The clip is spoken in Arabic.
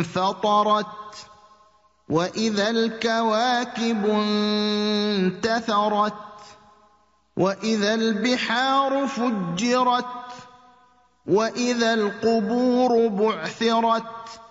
انفطرت وإذا الكواكب انتثرت وإذا البحار فجرت وإذا القبور بعثرت